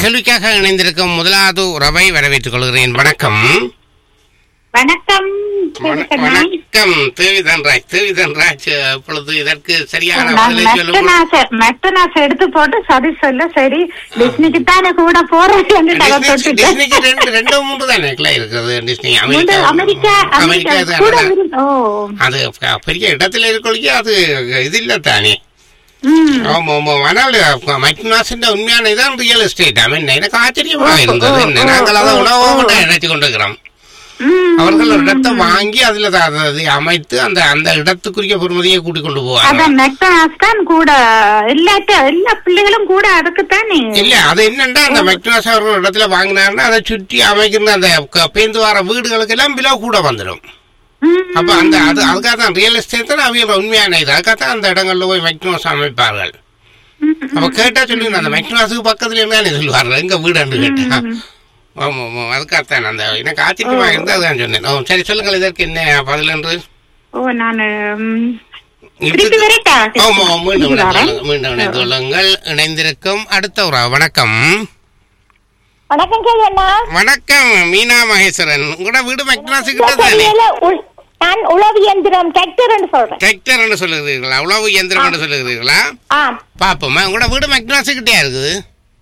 கேள்விக்காக இணைந்திருக்கும் முதலாவது உறவை வரவேற்றுக் கொள்கிறேன். வணக்கம். வணக்கம். வணக்கம் தேவிதன்ராஜ். இப்பொழுது இதற்கு சரியான பதிலை மெக்டனாஸ் எடுத்து போட்டு சரி சொல்ல சரி டிஸ்னிக்கு தானே கூட போறேன். டிஸ்னிக்கு 2-3 தானே இருக்கிறது. டிஸ்னி அமெரிக்கா அது பெரிய இடத்துல இருக்கொழிய அது இது இல்ல தானே. ஆனால் மைக்னாஸின் உண்மையான இதான் ரியல் எஸ்டேட். எனக்கு ஆச்சரியமாக இருந்தது. நாங்கள் அதை உணவாக நினைச்சு கொண்டிருக்கிறோம். அவர்கள் ஒரு இடத்தை வாங்கி அதுல அமைத்து அந்த அந்த இடத்துக்குரிய பொறுமதியை கூட்டிக் கொண்டு போவாங்க. கூட எல்லா பிள்ளைகளும் கூட அதுக்குத்தானே இல்ல அது என்னன்னா அந்த மெக்னாஸ் அவர்கள் இடத்துல வாங்கினாருன்னா அதை சுற்றி அமைக்கிற அந்த பேந்து வர வீடுகளுக்கு எல்லாம் விலை கூட வந்துடும். அப்ப அந்த அதுக்காக தான் ரியல் எஸ்டேட் தான் அவங்க உண்மையான இது. அதுக்காக தான் அந்த இடங்கள்ல போய் மெக்னாஸ் அமைப்பார்கள். அப்ப கேட்டா சொல்லுங்க அந்த மெக்னாஸுக்கு பக்கத்துல இருந்தானே சொல்லுவார்கள் எங்க வீடு கேட்டா. அதுக்காகத்தான் அந்த எனக்கு ஆச்சரியமாக இருந்தா அதான் சொன்னேன். சரி சொல்லுங்கள் இதற்கு என்ன பதில் என்று. மீண்டும் சொல்லுங்கள். இணைந்திருக்கும் அடுத்த ஒரு வணக்கம். வணக்கம் மீனா மகேஸ்வரன். உங்களோட வீடு மெக்னாஸ் கிட்ட தானே? நான் உழவு இயந்திரம் டிராக்டர் சொல்லுகிறீர்களா? உழவு இயந்திரம் சொல்லுகிறீர்களா? பாப்போமா உங்களோட வீடு மெக்னாஸ் கிட்டயா இருக்குது?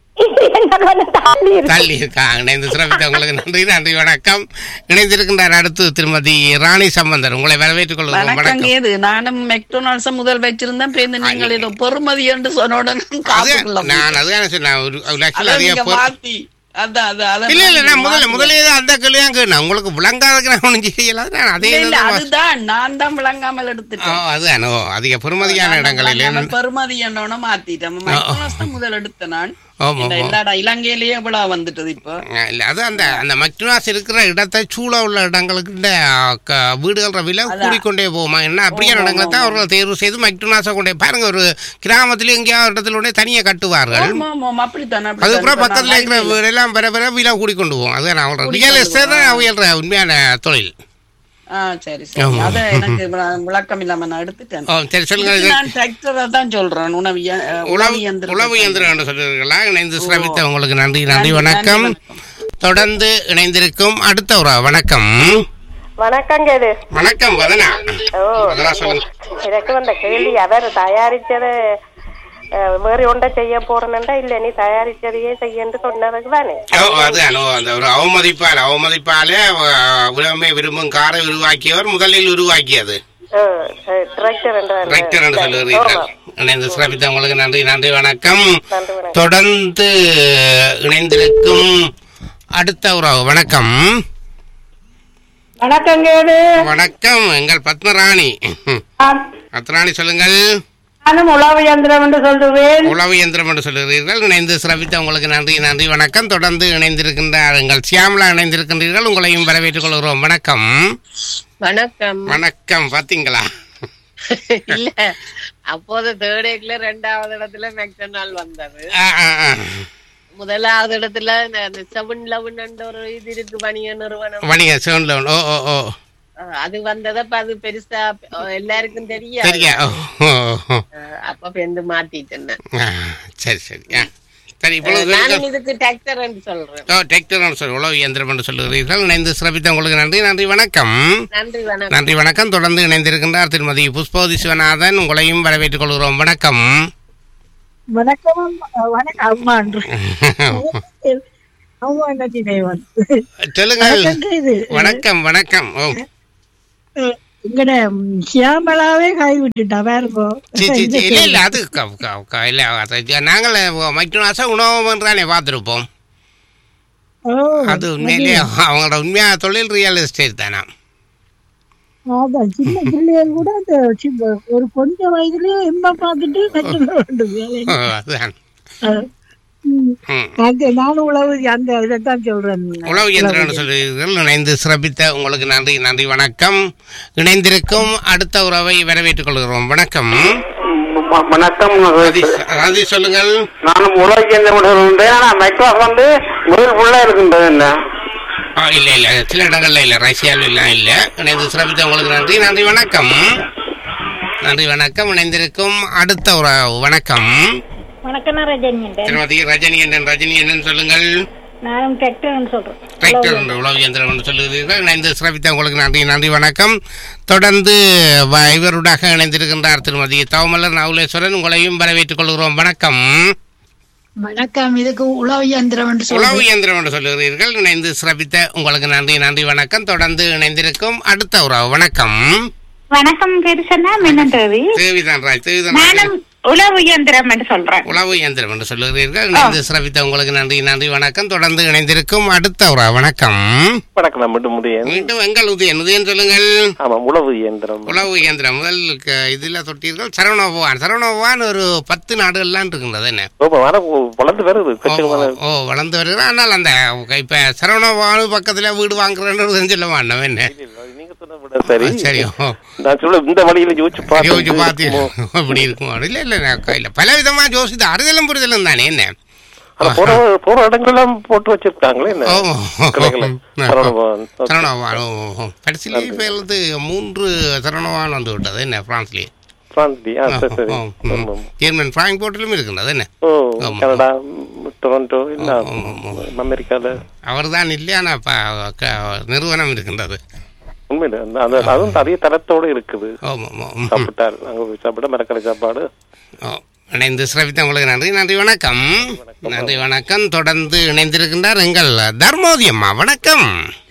தள்ளி இருக்கா? இணைந்து சிறப்பித்த உங்களுக்கு நன்றி. நன்றி வணக்கம். இணைந்திருக்கின்றார் அடுத்து திருமதி ராணி சம்பந்தர். உங்களை வரவேற்றுக் கொள்கிறோம். வணக்கம். நானும் மெக்டொனால்ட்ஸ் முதல் வச்சிருந்தேன். நீங்கள் ஏதோ பொறுமதி என்று சொன்ன நான் அதுதான் சொன்னேன். இல்ல இல்ல நான் முதலே அந்த கேள்வியா கேட்டேன். உங்களுக்கு விளங்காத அதுதான் நான் தான் விளங்காமல் எடுத்துட்டேன். அதுதானோ அதிக பெருமதியான இடங்களில் பெருமதி என்னோட மாத்திட்டேன். முதல் எடுத்த நான் இலங்கையிலேயே இவ்வளவு வந்துட்டது. இப்போ அது அந்த அந்த மெக்டனாஸ் இருக்கிற இடத்தை சூழ உள்ள இடங்களுக்கு வீடுகள விலை கூடிக்கொண்டே போகுமா என்ன அப்படியே இடங்களை தான் அவர்கள் தேர்வு செய்து மெக்டனாஸை கொண்டே பாருங்க. ஒரு கிராமத்துல எங்கேயாவது இடத்துல தனியா கட்டுவார்கள். அதுக்கப்புறம் பக்கத்துல இருக்கிற வீடெல்லாம் பெற பெற விலை கூடிக்கொண்டு போகும். அதுதான் அவங்களோட ரியல் எஸ்டேட் தான் அவங்களோட உண்மையான தொழில். சரி சரி. அத எனக்கு விளக்கம் இல்லாம நான் எடுத்துட்டேன். சரி சொல்லுங்க. நான் டிராக்டரை தான் சொல்றேன். உழவு இயந்திரம் சொல்றீங்களா? இணைந்து சிரமித்த உங்களுக்கு நன்றி. நன்றி வணக்கம். தொடர்ந்து இணைந்திருக்கும் அடுத்த ஒரு வணக்கம். வணக்கங்க. வணக்கம் வதனா. சொல்லுங்க. எனக்கு வந்த கேள்வி அவர் தயாரிச்சது வேறு ஒன்றை செய்ய போறேன்டா இல்ல நீ தயாரிச்சதையே செய்யன்னு சொன்னதுக்கு தானே? அது அந்த ஒரு அவமதிப்பால உலகமே விரும்பும் காரை உருவாக்கியவர் முதலில் உருவாக்கியது டிராக்டர் என்று சொல்லுகிறீர்கள். இணைந்து சிறப்பித்த உங்களுக்கு நன்றி. நன்றி வணக்கம். தொடர்ந்து இணைந்திருக்கும் அடுத்த உறவு வணக்கம். வணக்கங்க. வணக்கம். எங்கள் பத்மராணி. பத்மராணி சொல்லுங்கள். உழவு இயந்திரம் என்று சொல்லுவேன். உழவு இயந்திரம் என்று சொல்லுகிறீர்கள். இணைந்து சிறப்பித்த உங்களுக்கு நன்றி. நன்றி வணக்கம். தொடர்ந்து இணைந்திருக்கின்றார் எங்கள் சியாமலா இணைந்திருக்கின்றீர்கள். உங்களையும் வரவேற்றுக் கொள்கிறோம். வணக்கம். வணக்கம். வணக்கம். பாத்தீங்களா? இல்ல அப்போது தேர்ட் ஏக்ல 2வது இடத்துல மெக்டொனால்ட் வந்தது. முதலாவது இடத்துல 7-Eleven ஒரு இது இருக்கு வணிக நிறுவனம். வணிக 7-Eleven. அது வந்தத அது பெருசா எல்லாருக்கும் தெரியும். அப்ப வந்து மாத்திட்டேன். சரி சரி சரி. இதுக்கு டிராக்டர் என்று சொல்றேன். டிராக்டர் சொல்லு உழவு இயந்திரம் என்று சொல்லுகிறீர்கள். இணைந்து சிறப்பித்த உங்களுக்கு நன்றி. நன்றி வணக்கம். நன்றி வணக்கம். தொடர்ந்து இணைந்திருக்கின்றார் திருமதி புஷ்பவதி சிவநாதன். உங்களையும் வரவேற்றுக் கொள்கிறோம். வணக்கம். வணக்கம். சொல்லுங்கள். வணக்கம் வணக்கம். சியாமலாவே கை விட்டுட்டா வேறுபோ. இல்ல அது இல்ல நாங்கள் மைக்ரோனாஸா உணவு என்றானே பார்த்திருப்போம். அது உண்மையிலே அவங்களோட உண்மையான தொழில் ரியல் எஸ்டேட் தானா? சின்ன பிள்ளைகள் கூட ஒரு கொஞ்சம் வயதுலயே எம்ப பார்த்துட்டு அதுதான் நானும் உழவு அந்த இதைத்தான் சொல்றேன். உழவு இயந்திரம் சொல்றீர்கள். இணைந்து சிறப்பித்த உங்களுக்கு நன்றி. நன்றி வணக்கம். இணைந்திருக்கும் அடுத்த உறவை வரவேற்றுக் கொள்கிறோம். வணக்கம். வணக்கம். ராஜி சொல்லுங்கள். நானும் உழவு இயந்திரம் மெக்னாஸ் வந்து முதல் ஃபுல்லா இருக்கின்றது. என்ன இல்ல இல்ல சில இடங்கள்ல இல்ல ரஷ்யாவில் எல்லாம் இல்ல. இணைந்து சிறப்பித்த உங்களுக்கு நன்றி. நன்றி வணக்கம். நன்றி வணக்கம். இணைந்திருக்கும் அடுத்த உறவு வணக்கம். வணக்கம் ரஜினி. திருமதி ரஜினி என்னன்னு சொல்லுங்கள். நான் டிராக்டர் சொல்றேன். டிராக்டர் உழவு இயந்திரம் சொல்லுகிறீர்கள். இணைந்து சிறப்பித்த உங்களுக்கு நன்றி வணக்கம். தொடர்ந்து இவருடாக இணைந்திருக்கின்றார் திருமதி தவமலர் நவுலேஸ்வரன். உங்களையும் வரவேற்றுக் கொள்கிறோம். வணக்கம். வணக்கம். இதுக்கு உழவு இயந்திரம் என்று சொல்லுகிறீர்கள். இணைந்து சிறப்பித்த உங்களுக்கு நன்றி வணக்கம். தொடர்ந்து இணைந்திருக்கும் அடுத்த உறவு. வணக்கம். வணக்கம். பேரு சொன்னா மின்னன் தேவி. தேவிதான் ராஜ். உழவு இயந்திரம் என்று சொல்றேன். உழவு இயந்திரம் என்று சொல்லுகிறீர்கள். இணைந்து சிறப்பித்த உங்களுக்கு நன்றி வணக்கம். தொடர்ந்து இணைந்திருக்கும் அடுத்த உறவு. வணக்கம். வணக்கம். மீண்டும் எங்கள் உதயன் சொல்லுங்கள். உழவு இயந்திரம். முதல் இதுல தொட்டீர்கள். சரவணபவான் ஒரு 10 நாடுகள்லாம் இருக்கின்றது. என்ன வளர்ந்து வருது. வளர்ந்து வருது. ஆனால் அந்த இப்ப சரவணபவான் பக்கத்துல வீடு வாங்குறேன்னு சொல்ல வேண்டாம். என்ன சரியோ இந்த வழியில யோசிச்சு பார்த்து அப்படி இருக்கும். இல்ல பல விதமா யோசித்து அறிதலும் புரிதலும் தானே. என்ன போற இடங்கள்லாம் போட்டு வச்சிருக்காங்களே. கடைசியில இப்ப 3 சரவணபவான் வந்து விட்டது. என்ன பிரான்ஸ்லயே ஜெர்மன் பிராங்க்போர்ட்டிலும் இருக்கின்றது. என்ன கனடா, டொரண்டோ, அமெரிக்கால அவர் தான் இல்லையா நிறுவனம் இருக்கின்றது. உண்மையில அதுவும் நிறைய தரத்தோடு இருக்குது. சாப்பிட மரக்கடை சாப்பாடு. இணைந்து சிறப்பித்த உங்களுக்கு நன்றி வணக்கம். வணக்கம். தொடர்ந்து இணைந்திருக்கின்றார் எங்கள் தர்மோதி அம்மா. வணக்கம்.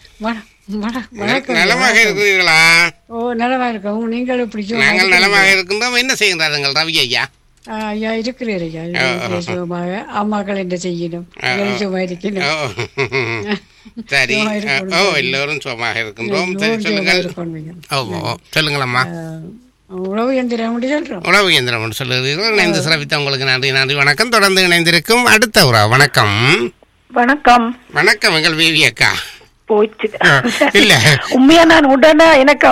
நலமாக இருக்கிறீர்களா? நலமாக இருக்கோம். நீங்கள் எப்படி? நாங்கள் நலமாக இருக்கின்றோம். என்ன செய்கின்றார் எங்கள் ரவி ஐயா? ஐயா இருக்கிறார். ஐயா அம்மாக்கள் என்ன செய்யணும்? சும்மா இருக்கணும். சரி. எல்லோரும் சுகமாக இருக்கின்றோம். சரி, சொல்லுங்கள். சொல்லுங்களம்மா. உழவு இயந்திரம் சொல்லுகிறீர்கள். இணைந்து சிறப்பித்த உங்களுக்கு நன்றி வணக்கம். தொடர்ந்து இணைந்திருக்கும் அடுத்த உறவு. வணக்கம். வணக்கம் எங்கள் வேவி அக்கா. போச்சு இல்ல உண்மையா நான் உடனே எனக்கு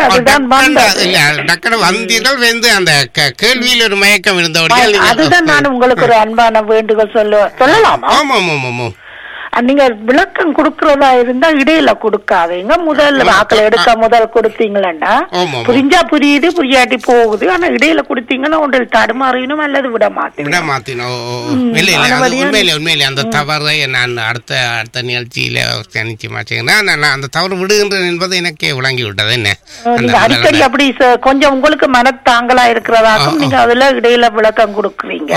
டக்குனு வந்தீர்கள் வந்து அந்த கேள்வியில் ஒரு மயக்கம் இருந்தவர்கள். அதுதான் நான் உங்களுக்கு ஒரு அன்பான வேண்டுகோள் சொல்லலாம். ஆமா ஆமா ஆமா. நீங்க விளக்கம் கொடுக்கறதா இருந்தா இடையில கொடுக்காதீங்க. முதல்ல வாக்கள் எடுக்க முதல் கொடுத்தீங்களா புரிஞ்சா புரியுது, புரியாட்டி போகுது. ஆனா இடையில கொடுத்தீங்கன்னா ஒன்றில் தடுமாறினும் அல்லது விட மாட்டேன். உண்மையிலே அந்த தவறை நான் அடுத்த நிகழ்ச்சியில நிச்சயமா செய்யணும். அந்த தவறு விடுகின்றேன் என்பது எனக்கே விளங்கி விட்டது. என்ன நீங்க அடிக்கடி அப்படி கொஞ்சம் உங்களுக்கு மனத்தாங்களா இருக்கிறதாக்கும் நீங்க அதுல இடையில விளக்கம் கொடுக்குறீங்க.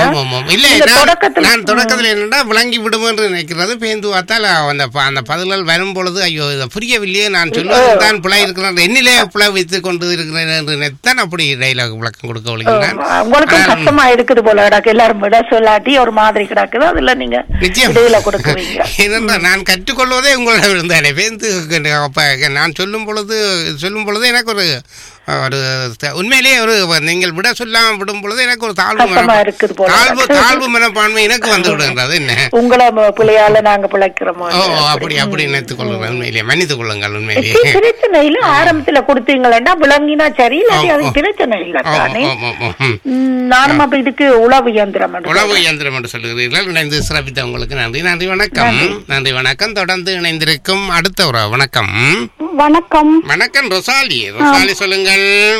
நான் தொடக்கத்துல என்னன்னா விளங்கி விடும் என்று நினைக்கிறது. பேந்து பார்த்தால் அந்த பதில்கள் வரும் பொழுது ஐயோ இதை புரியவில்லையே, நான் சொல்லுவதுதான் பிழை இருக்கிறேன், என்னிலே பிழை வைத்துக் கொண்டு இருக்கிறேன் என்று நினைத்தான் அப்படி டைலாக் விளக்கம் கொடுக்க விழுகிறேன். உங்களுக்கு கஷ்டமா இருக்குது போல கிடக்கு. எல்லாரும் விட சொல்லாட்டி ஒரு மாதிரி கிடக்குது. அதுல நீங்க நிச்சயம் கொடுக்குறீங்க. ஏனென்றா நான் கற்றுக்கொள்வதே உங்களிடம் இருந்தானே. பேந்து நான் சொல்லும் பொழுது எனக்கு ஒரு உண்மையிலேயே ஒரு நீங்கள் விட சொல்லாம விடும் பொழுது எனக்கு ஒரு தாழ்வு மனப்பான்மை எனக்கு வந்து விடுகின்றது. என்ன உங்களை பிள்ளையால நாங்க பிழைக்கிறோம். அப்படி நினைத்துக் கொள்ளுங்கள். உண்மையிலேயே மன்னித்துக் கொள்ளுங்கள். உண்மையிலேயே பிரச்சனையில ஆரம்பத்துல கொடுத்தீங்களா விளங்கினா சரி, இல்லாட்டி அது பிரச்சனை இல்லை தானே. நானும் அப்ப இதுக்கு உழவு இயந்திரம் என்று சொல்லுகிறீர்கள். இணைந்து சிறப்பித்த உங்களுக்கு நன்றி வணக்கம். வணக்கம். தொடர்ந்து இணைந்திருக்கும் அடுத்த ஒரு வணக்கம். வணக்கம் ரொசாலி சொல்லுங்கள்.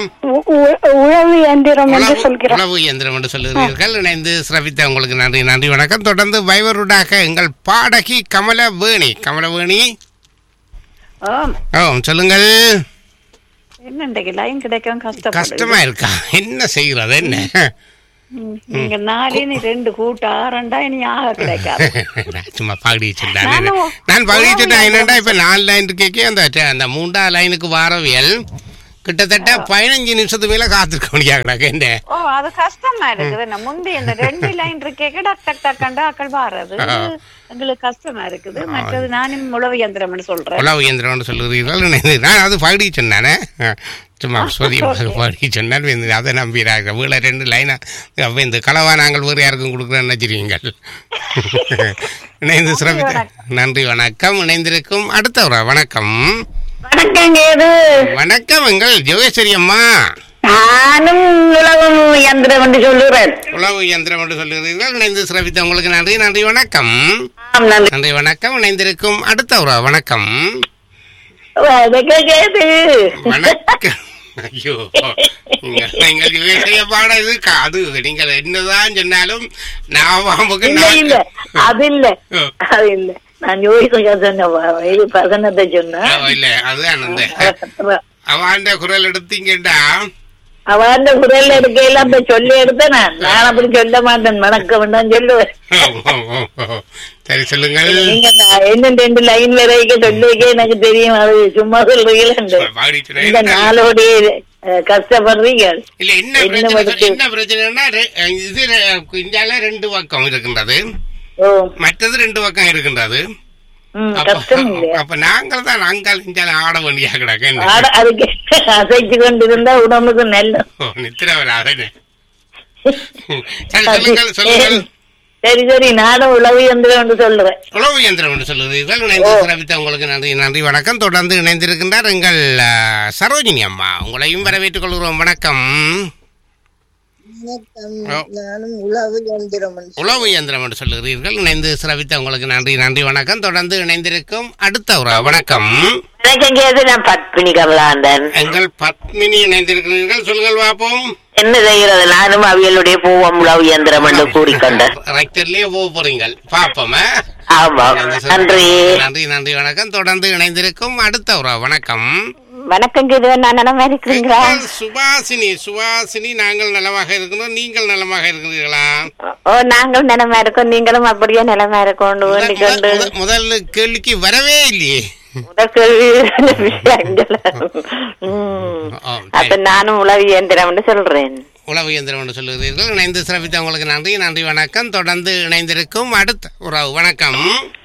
உழவு இயந்திரம் என்று சொல்லுகிறீர்கள். இணைந்து சிறப்பித்த உங்களுக்கு நன்றி வணக்கம். தொடர்ந்து வைவருடாக எங்கள் பாடகி கமலவேணி சொல்லுங்கள். கஷ்டமா இருக்கா? என்ன செய்கிறது? என்ன நீங்க 4 கூட்ட 2 இனி ஆக கிடைக்காது. சும்மா பகுதி சொன்னேன். நான் பகுதி சொன்னேன் என்னடா இப்ப 4 லைன் கேட்க அந்த 3ஆவது லைனுக்கு வாரவியல் கிட்டத்தட்ட 15 நிமிஷத்துக்கு மேல காத்திருக்க முடியாது. அது கஷ்டமா இருக்குது. முந்தி இந்த 2 லைன் இருக்கேக்க டக் டக் கண்டா அக்கள் வாரது எங்களுக்கு கஷ்டமா இருக்குது. மற்றது நானும் உழவு இயந்திரம் சொல்லுகிறீர்கள். நான் அது பகுதி சொன்னானே, சும்மா பகுதி சொன்னால் அதை நம்பிடுறாங்க. வீழ 2 லைனா இந்த களவா நாங்கள் வேறு யாருக்கும் கொடுக்குறேன்னு நினைச்சிருவீங்கள். இணைந்து சிறப்பித்த நன்றி வணக்கம். இணைந்திருக்கும் அடுத்த ஒரு வணக்கம். வணக்கம் எங்கள் ஜோகேஸ்வரி அம்மா. நானும் உழவு இயந்திரம் என்று சொல்லுகிறீர்கள். இணைந்து சிறப்பித்த உங்களுக்கு நன்றி வணக்கம். வணக்கம். இணைந்திருக்கும் அடுத்த ஒரு வணக்கம். ஐயோ நீங்கள் விவசாய பாட இது அது நீங்கள் என்னதான் சொன்னாலும் நான் இல்ல அது இல்ல நான் பசனத்தை சொன்னேன் இல்ல அதுதான் அவன் குரல் எடுத்தீங்கடா அவன் குரல் எடுக்கையில அந்த சொல்லி எடுத்தேன் நான் அப்படி சொல்ல மாட்டேன் வணக்கம் தான் சொல்லுவேன். சரி சொல்லுங்கள். நீங்க என்ன 2 லைன் வரைக்கும் சொல்லிக்க எனக்கு தெரியும். அது சும்மா சொல்றீங்களா நாளோடைய கஷ்டப்படுறீங்க. இல்ல என்ன பிரச்சனைன்னா இது இந்தியால 2 பக்கம் இருக்கின்றது, மற்றது 2 பக்கம் இருக்கின்றது. அப்ப நாங்கள் தான் நாங்கள் இந்தியால ஆட வேண்டிய கிடக்கு. அதுக்கு அசைச்சு கொண்டிருந்தா உடம்புக்கு நல்ல நித்திர வராது. சொல்லுங்கள். சரி நானும் உளவு இயந்திரம் என்று சொல்லுவேன். உளவு இயந்திரம் என்று சொல்லுகிறீர்கள். சிறப்பித்த உங்களுக்கு நன்றி வணக்கம். தொடர்ந்து இணைந்திருக்கின்றார் எங்கள் சரோஜினி அம்மா. உங்களையும் வரவேற்றுக் கொள்கிறோம். வணக்கம். உளவு இயந்திரம் என்று சொல்லுகிறீர்கள். இணைந்து சிறப்பித்த உங்களுக்கு நன்றி வணக்கம். தொடர்ந்து இணைந்திருக்கும் அடுத்த ஒரு வணக்கம். நான் பத்மினி கமலாந்தன். எங்கள் பத்மினி இணைந்திருக்கிறீர்கள். சொல்லுங்கள் பார்ப்போம். என்ன செய்கிறது? நானும் அவியலுடைய பூவம் உளவு இயந்திரம் என்று கூறிக்கொண்டேன். ரெக்டர்லயே போறீங்க பாப்போம். ஆமா, நன்றி வணக்கம். தொடர்ந்து இணைந்திருக்கும் அடுத்த ஒரு வணக்கம். வணக்கம். நலமா இருக்கிறீங்களா? சுபாசினி நாங்கள் நலமாக இருக்கிறோம். நீங்கள் நலமாக இருக்கிறீர்களா? நாங்கள் நலமா இருக்கோம். நீங்களும் அப்படியே நலமா இருக்கோம். முதல் கேள்விக்கு வரவே இல்லையே. அப்ப நானும் உளவு இயந்திரம் சொல்றேன். உளவு இயந்திரம் சொல்லுகிறீர்கள். இணைந்து சிறப்பித்த உங்களுக்கு நன்றி வணக்கம். தொடர்ந்து இணைந்திருக்கும் அடுத்த உறவு வணக்கம்.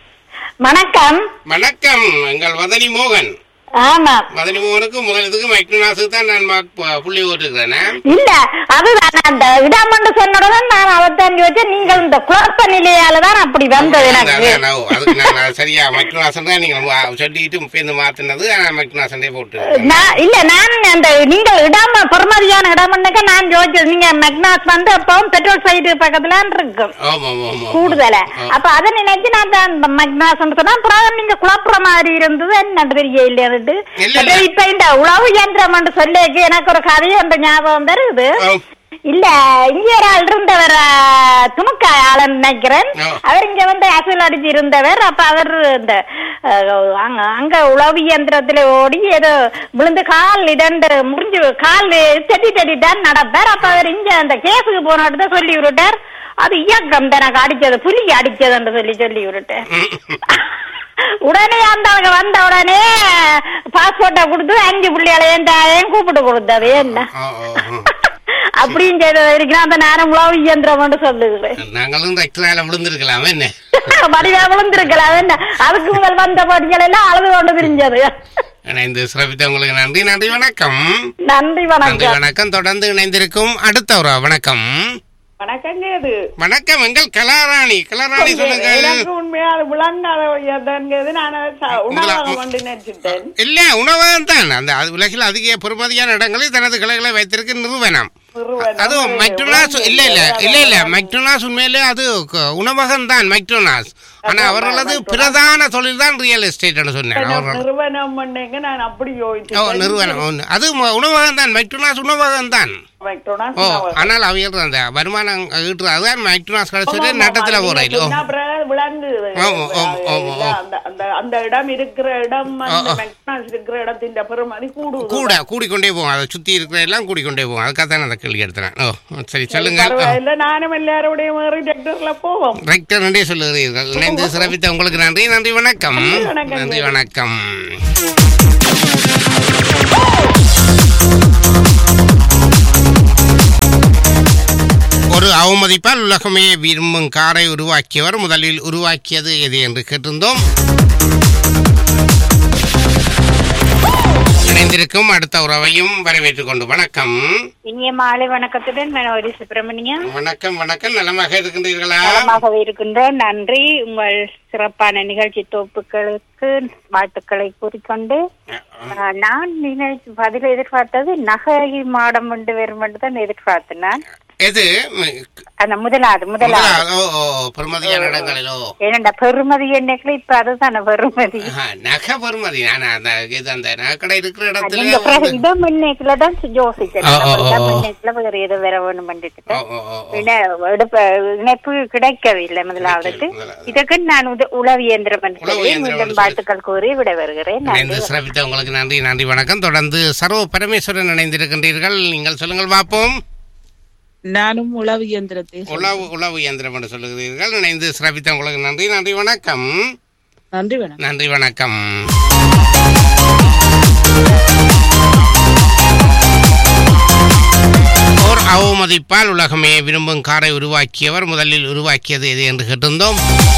வணக்கம். எங்கள் வதனி மோகன். ஆமா, மதனி மோகனுக்கு முதலத்துக்கு மைக்ரோனாஸுக்கு தான் நான் புள்ளி ஓட்டுக்கிறேன். இல்ல அதுதான் அந்த இடமண்டு சொன்னதான் நான் அவத்தான் யோசிச்சேன். நீங்கள் இந்த குழப்ப நிலையாலதான் அப்படி வந்தது எனக்கு. அதுக்கு நான் சரியா மைக்ரோனாசன் தான் நீங்க சொல்லிட்டு மாத்தினது. மைக்ரோனாசனே போட்டு இல்ல நான் அந்த நீங்கள் இடம் பொறுமதியான இடம்னாக்க நான் யோசிச்சது நீங்க மெக்னாஸ் வந்து அப்பவும் பெட்ரோல் சைடு பக்கத்துல இருக்கும் கூடுதல. அப்ப அதை நினைச்சு நான் தான் மெக்னாஸ் சொன்னா அப்புறம் நீங்க குழப்புற மாதிரி இருந்தது. என்ன தெரிய இல்லையா? இப்ப இந்த உளவு இயந்திரம் என்று சொல்லி எனக்கு ஒரு கதையை அந்த ஞாபகம் வருது. இல்ல இங்க ஒரு ஆள் இருந்தவர், துணுக்க ஆளன்னு நினைக்கிறேன். அவர் இங்க வந்து அசல் அடிச்சு இருந்தவர். அப்ப அவர் இந்த அங்க உளவு இயந்திரத்துல ஓடி ஏதோ விழுந்து கால் 2 முறிஞ்சு கால் தட்டிதான் நடப்பார். அப்ப அவர் இங்க அந்த கேஸுக்கு போனோட்டு சொல்லி விட்டார். அது இயக்கம் எனக்கு அடிச்சது புலி அடிச்சதுன்னு சொல்லி விட்டேன். உடனே அந்த வந்த உடனே பாஸ்போர்ட்டை கொடுத்து 5 புள்ளிகளையும் கூப்பிட்டு கொடுத்தது. என்ன அப்படின்னு செய்திருக்கிறேன். அந்த நேரம் உளவு இயந்திரம் சொல்லுகிறேன். நாங்களும் விழுந்திருக்கலாம். என்ன வடிவா விழுந்திருக்கலாம். என்ன அதுக்கு முதல் வந்த படிகள் எல்லாம் அழுது கொண்டு தெரிஞ்சது. இணைந்து சிறப்பித்த உங்களுக்கு நன்றி வணக்கம். நன்றி வணக்கம். தொடர்ந்து இணைந்திருக்கும் அடுத்த ஒரு வணக்கம். வணக்கம். எங்கள் கலாராணி சொல்லுங்க. இல்ல உணவகம் தான். அந்த உலகில் அதிக பெறுமதியான இடங்களில் தனது கிளைகளை வைத்திருக்க நிறுவனம். அதுவும் மைக்ரோனாஸ் இல்ல மைக்ரோனாஸ் உண்மையிலே அது உணவகம் தான் மைக்ரோனாஸ். ஆனா அவர்களது பிரதான தொழில் தான் ரியல் எஸ்டேட் சொன்னேன். நிறுவனம் அது உணவகம் தான். மைக்ரோனாஸ் உணவகம் தான். ஆனால் அவைகள் அந்த வருமானம் அதுதான் மைக்ரோனாஸ் கடைசி நட்டத்துல போறாயிலோ. அந்த இடம் இருக்கிற இடம் இருக்கிற இடத்தின் பெருமதி கூடிக்கொண்டே போகும். அதை சுத்தி இருக்கிற எல்லாம் கூடிக்கொண்டே போகும். அதுக்காக தான் அந்த கேள்வி எடுத்தேன். சரி சொல்லுங்க. நானும் எல்லாரோடைய போவோம். ரெக்டர் சொல்லுகிறீர்கள். இணைந்து சிறப்பித்த உங்களுக்கு நன்றி வணக்கம். நன்றி வணக்கம். ஒரு அவமதிப்பால் உலகமே விரும்பும் காரை உருவாக்கியவர் முதலில் உருவாக்கியது எது என்று கேட்டிருந்தோம். இணைந்திருக்கும் அடுத்த உறவையும் வரவேற்றுக் கொண்டு வணக்கம். இனிய மாலை வணக்கத்துடன் மனோரி சுப்பிரமணியம். வணக்கம். நலமாக இருக்கின்றீர்களா? நலமாக இருக்கின்றோம். நன்றி. உங்கள் சிறப்பான நிகழ்ச்சி தொகுப்புகளுக்கு வாழ்த்துக்களை கூறிக்கொண்டு நான் பதில் எதிர்பார்த்தது நகை மாடம் கொண்டு வரும் தான் எதிர்பார்த்தேன். எது அந்த முதலாவது பெருமதியான இடங்களிலோ ஏனண்டா பெருமதி என்னைக்கு இப்ப அதுதானே பெருமதி நகை பெருமதி. நான் அந்த இது அந்த நகைக்கடை இருக்கிற இடத்துல இடம் இன்னைக்குலதான் யோசிச்சேன். வேற ஏதோ வேற ஒண்ணு பண்ணிட்டு இணைப்பு கிடைக்கவில்லை முதலாவதுக்கு. இதுக்கு நான் உளவு இயந்திரம் வாழ்த்துக்கள் கூறி விட வருகிறேன். உங்களுக்கு நன்றி. நன்றி, வணக்கம். தொடர்ந்து சர்வ பரமேஸ்வரன் இணைந்திருக்கின்றீர்கள். நீங்கள் சொல்லுங்கள் பார்ப்போம். நானும் உளவு இயந்திரத்தை உளவு இயந்திரம் என்று சொல்லுகிறீர்கள். இணைந்து சிறப்பித்த உங்களுக்கு நன்றி. நன்றி, வணக்கம். நன்றி, வணக்கம். ஓர் அவமதிப்பால் உலகமே விரும்பும் காரை உருவாக்கியவர் முதலில் உருவாக்கியது எது என்று கேட்டிருந்தோம்.